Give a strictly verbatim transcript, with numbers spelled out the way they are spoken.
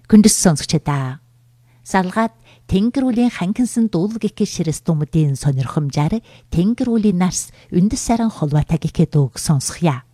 Хүндэс сонсогчдаа. Салгаад Тэнгэр үлийн ханхинсан дуулаг их ширэс думдын сонирхомжаар Тэнгэр үлийн нарс үндэс саран холбоотой гэхэд үг сонсхья.